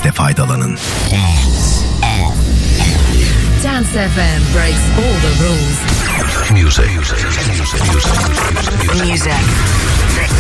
de faydalanın. Dance FM breaks all the rules. Music.